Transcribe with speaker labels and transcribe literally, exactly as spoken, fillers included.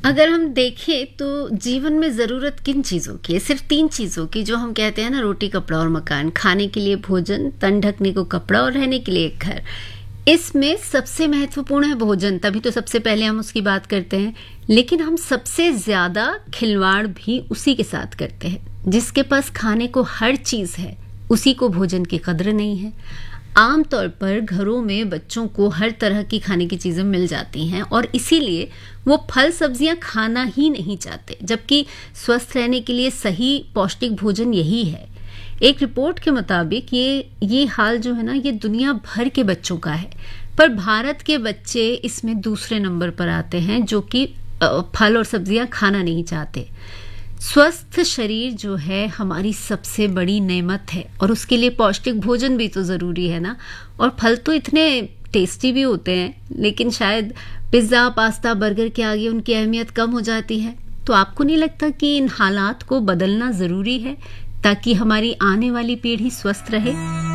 Speaker 1: अगर हम देखें तो जीवन में ज़रूरत किन चीज़ों की है? सिर्फ तीन चीज़ों की, जो हम कहते हैं ना, रोटी, कपड़ा और मकान। खाने के लिए भोजन, तन ढकने को कपड़ा और रहने के लिए एक घर। इसमें सबसे महत्वपूर्ण है भोजन, तभी तो सबसे पहले हम उसकी बात करते हैं। लेकिन हम सबसे ज़्यादा खिलवाड़ भी उसी के साथ करते हैं। जिसके पास खाने को हर चीज़ है, उसी को भोजन की कद्र नहीं है। आमतौर पर घरों में बच्चों को हर तरह की खाने की चीज़ें मिल जाती हैं और इसीलिए वो फल सब्जियां खाना ही नहीं चाहते, जबकि स्वस्थ रहने के लिए सही पौष्टिक भोजन यही है। एक रिपोर्ट के मुताबिक ये ये हाल जो है ना, ये दुनिया भर के बच्चों का है, पर भारत के बच्चे इसमें दूसरे नंबर पर आते हैं, जो कि फल और सब्जियां खाना नहीं चाहते। स्वस्थ शरीर जो है हमारी सबसे बड़ी नेमत है और उसके लिए पौष्टिक भोजन भी तो ज़रूरी है ना। और फल तो इतने टेस्टी भी होते हैं, लेकिन शायद पिज़्ज़ा, पास्ता, बर्गर के आगे उनकी अहमियत कम हो जाती है। तो आपको नहीं लगता कि इन हालात को बदलना ज़रूरी है ताकि हमारी आने वाली पीढ़ी स्वस्थ रहे?